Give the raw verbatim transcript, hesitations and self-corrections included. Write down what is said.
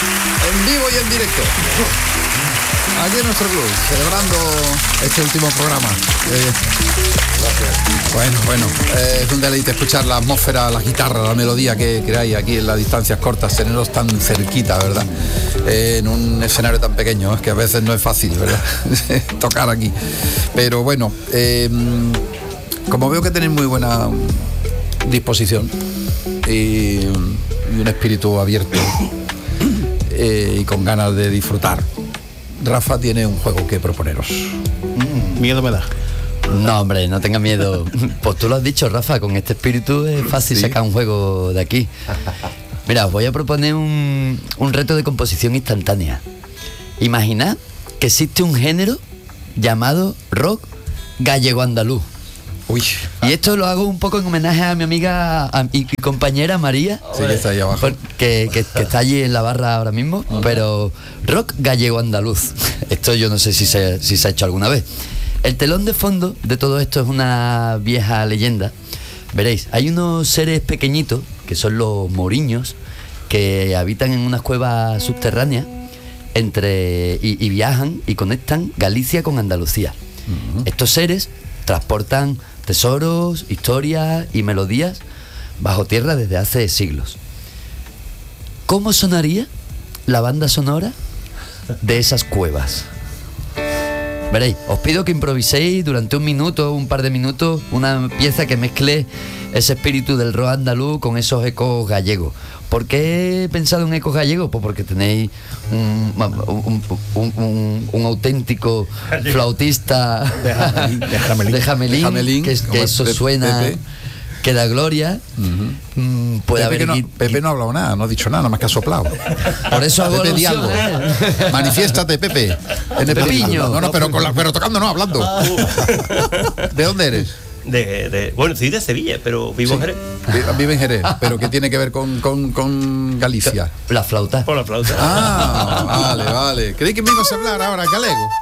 En vivo y en directo. Aquí en nuestro club, celebrando este último programa. Eh, Gracias. Bueno, bueno, eh, es un deleite escuchar la atmósfera, la guitarra, la melodía que, que hay aquí en las distancias cortas, tenerlos tan cerquita, ¿verdad? Eh, en un escenario tan pequeño, es que a veces no es fácil, ¿verdad? Tocar aquí. Pero bueno, eh, como veo que tenéis muy buena disposición y, y un espíritu abierto eh, y con ganas de disfrutar, Rafa tiene un juego que proponeros. Mm, miedo me da. No, hombre, no tenga miedo. Pues tú lo has dicho, Rafa, con este espíritu es fácil ¿Sí? sacar un juego de aquí. Mira, os voy a proponer un, un reto de composición instantánea. Imaginad que existe un género llamado rock gallego-andaluz. Uy. Y esto lo hago un poco en homenaje a mi amiga a mi compañera María, sí, que está ahí abajo, que, que, que está allí en la barra ahora mismo. Uh-huh. Pero rock gallego-andaluz, esto yo no sé si se, si se ha hecho alguna vez. El telón de fondo de todo esto es una vieja leyenda. Veréis, hay unos seres pequeñitos que son los moriños, que habitan en unas cuevas subterráneas entre y, y viajan y conectan Galicia con Andalucía. Uh-huh. Estos seres transportan tesoros, historias y melodías bajo tierra desde hace siglos. ¿Cómo sonaría la banda sonora de esas cuevas? Veréis, os pido que improviséis durante un minuto, un par de minutos, una pieza que mezcle ese espíritu del rock andaluz con esos ecos gallegos. ¿Por qué he pensado en ecos gallegos? Pues porque tenéis un, un, un, un, un auténtico flautista de Jamelín, de Jamelín, de Jamelín, de Jamelín que, que eso Pepe, suena... Pepe. Que da gloria. Uh-huh. mm, puede Pepe, haber no, Pepe no ha hablado nada, no ha dicho nada, nada más que ha soplado. Por eso hago Pepe, di alusión, algo. ¿eh? Manifiéstate, Pepe. En el Pepiño. No, no, pero, con la, pero tocando, no, hablando. ¿De dónde eres? De, de, bueno, soy de Sevilla, pero vivo sí. en Jerez. Vive en Jerez, pero ¿qué tiene que ver con, con, con Galicia? La flauta. Por la flauta. Ah, vale, vale. Creí que me ibas a hablar ahora, galego.